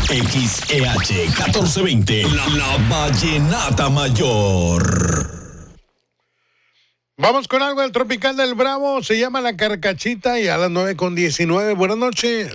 XEH 1420, la Vallenata Mayor. Vamos con algo del Tropical del Bravo, se llama La Carcachita y a las 9:19. Buenas noches.